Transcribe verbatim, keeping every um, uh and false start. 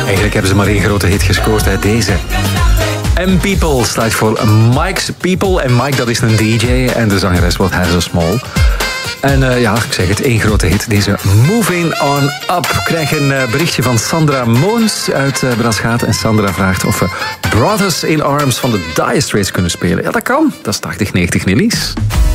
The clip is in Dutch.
Eigenlijk hebben ze maar één grote hit gescoord, hè, deze. M-People staat voor Mike's People. En Mike, dat is een D J en de zangeres wordt Hair So Small. En uh, ja, ik zeg het, één grote hit. Deze Moving On Up. Ik krijg een uh, berichtje van Sandra Moons uit uh, Braschaat. En Sandra vraagt of we Brothers in Arms van de Dire Straits kunnen spelen. Ja, dat kan. Dat is tachtig negentig millies.